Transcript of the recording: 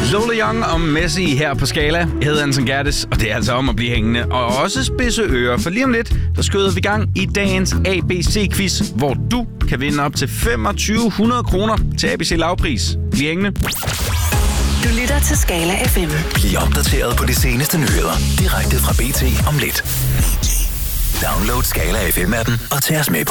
Lola Young og Messi her på Skala. Jeg hedder Anton Gerdes, og det er altså om at blive hængende. Og også spidse ører, for lige om lidt, der skøder vi gang i dagens ABC-quiz, hvor du kan vinde op til 2500 kroner til ABC lavpris. Bliv hængende. Du lytter til Skala FM. Bliv opdateret på de seneste nyheder direkte fra BT om lidt. Download Skala FM-appen og tag os med på